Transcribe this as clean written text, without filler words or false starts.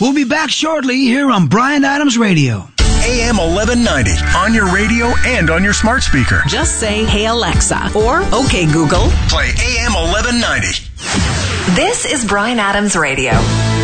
We'll be back shortly here on Bryan Adams Radio. AM 1190 on your radio and on your smart speaker. Just say, "Hey Alexa," or "Okay Google." Play AM 1190. This is Bryan Adams Radio.